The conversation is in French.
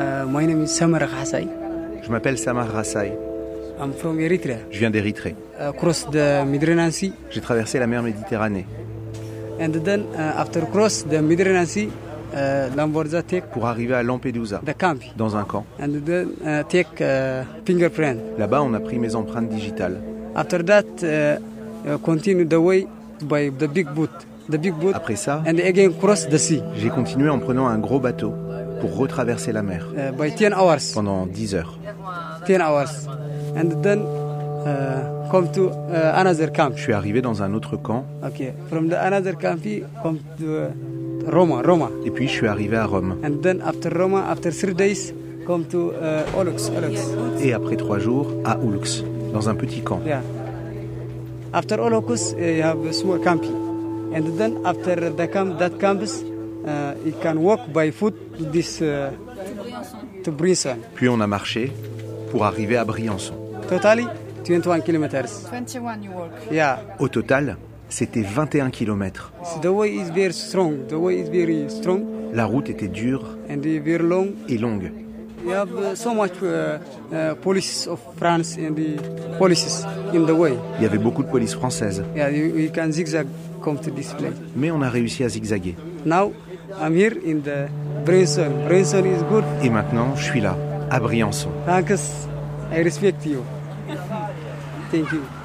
My name is Samar Rassai. Je m'appelle Samar Rassai. I'm from Eritrea. Je viens d'Érythrée. Cross the Mediterranean Sea. J'ai traversé la mer Méditerranée. And then after cross the Mediterranean Sea, Lamborghini take pour arriver à Lampedusa, the camp. Dans un camp. And then take fingerprint. Là-bas, on a pris mes empreintes digitales. After that, continue the way by the big boat. The big boat. Après ça, and again cross the sea. J'ai continué en prenant un gros bateau pour retraverser la mer. By 10 hours. Pendant 10 heures. 10 hours. And then come to another camp. Je suis arrivé dans un autre camp. Okay. From the another camp, come to Roma. Et puis je suis arrivé à Rome. And then after Roma, after 3 days, come to Oulx. Et après 3 jours, à Oulx, dans un petit camp. Yeah. After Oulx, you have a small camp. And then after the camp, that campus, you can walk by foot to this to Briançon. Puis on a marché pour arriver à Briançon. Totally 21 kilometers. 21 you walk. Yeah. Au total, c'était 21 kilomètres. The way is very strong. The way is very strong. La route était dure and very long. Et longue. You have so much police of France and the polices in the way. Il y avait beaucoup de police française. Yeah, you can zigzag come to this place. Mais on a réussi à zigzaguer. Now I'm here in the Briançon. Briançon is good. Et maintenant, je suis là, à Briançon. Thanks. I respect you. Thank you.